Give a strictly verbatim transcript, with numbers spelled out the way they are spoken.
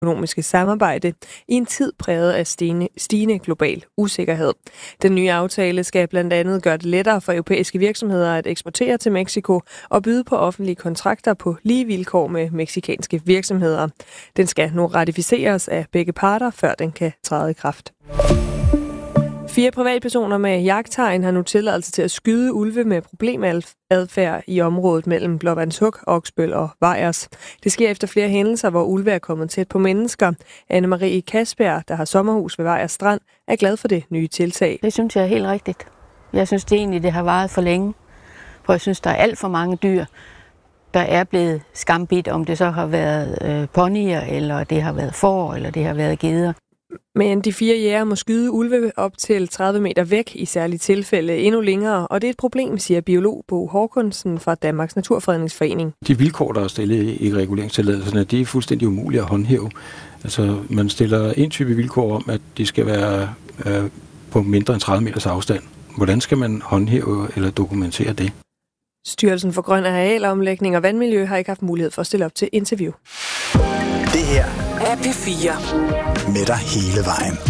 økonomiske samarbejde i en tid præget af stigende, stigende global usikkerhed. Den nye aftale skal blandt andet gøre det lettere for europæiske virksomheder at eksportere til Mexico og byde på offentlige kontrakter på lige vilkår med mexicanske virksomheder. Den skal nu ratificeres af begge parter, før den kan træde i kraft. Fire privatpersoner med jagttegn har nu tilladelse til at skyde ulve med problemadfærd i området mellem Blåvandshuk, Oksbøl og Vejers. Det sker efter flere hændelser, hvor ulve er kommet tæt på mennesker. Anne-Marie Kasper, der har sommerhus ved Vejers Strand, er glad for det nye tiltag. Det synes jeg er helt rigtigt. Jeg synes det egentlig, det har varet for længe. For jeg synes, der er alt for mange dyr, der er blevet skambidt, om det så har været øh, ponyer, eller det har været får, eller det har været geder. Men de fire jæger må skyde ulve op til tredive meter væk, i særlige tilfælde endnu længere, og det er et problem, siger biolog Bo Håkonsen fra Danmarks Naturfredningsforening. De vilkår, der er stillet i reguleringstilladelserne, det er fuldstændig umuligt at håndhæve. Altså, man stiller en type vilkår om, at de skal være øh, på mindre end tredive meters afstand. Hvordan skal man håndhæve eller dokumentere det? Styrelsen for Grøn Arealomlægning og Vandmiljø har ikke haft mulighed for at stille op til interview. Det her er P fire med dig hele vejen.